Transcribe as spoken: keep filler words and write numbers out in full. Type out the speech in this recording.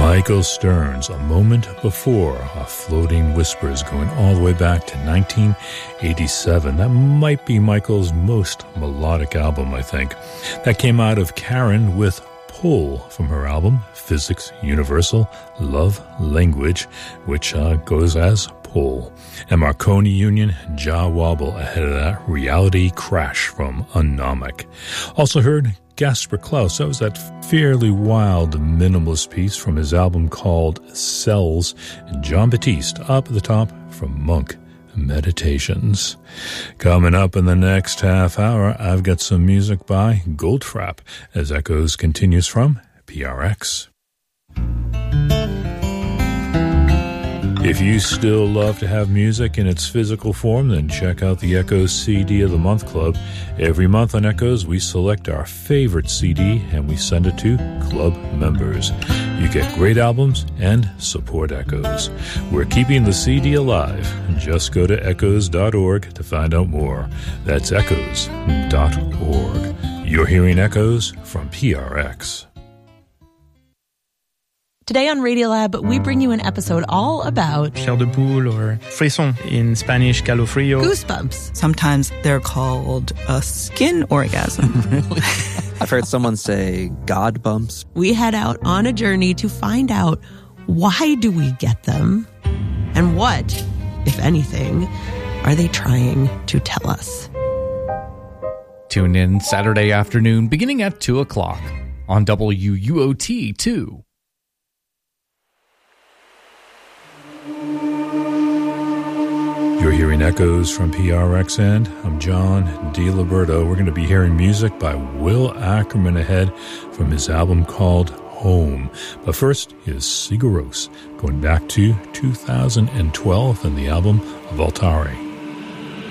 Michael Stearns, A Moment Before, a Floating Whispers, going all the way back to nineteen eighty-seven. That might be Michael's most melodic album, I think. That came out of Karen with Pull from her album, Physics Universal Love Language, which uh, goes as Pull. And Marconi Union, Jah Wobble ahead of that, Reality Crash from Anomic. Also heard Gasper Klaus. That was that fairly wild minimalist piece from his album called Cells. And John Batiste up at the top from Monk Meditations. Coming up in the next half hour, I've got some music by Goldfrapp as Echoes continues from P R X. If you still love to have music in its physical form, then check out the Echoes C D of the Month Club. Every month on Echoes, we select our favorite C D and we send it to club members. You get great albums and support Echoes. We're keeping the C D alive. Just go to echoes dot org to find out more. That's echoes dot org. You're hearing Echoes from P R X. Today on Radiolab, we bring you an episode all about chair de poule or frisson, in Spanish, calofrio. Goosebumps. Sometimes they're called a skin orgasm. Really? I've heard someone say God bumps. We head out on a journey to find out, why do we get them? And what, if anything, are they trying to tell us? Tune in Saturday afternoon beginning at two o'clock on W U O T two. You're hearing Echoes from P R X, and I'm John DiLiberto. We're going to be hearing music by Will Ackerman ahead from his album called Home. But first is Sigur Rós, going back to two thousand twelve and the album Voltare.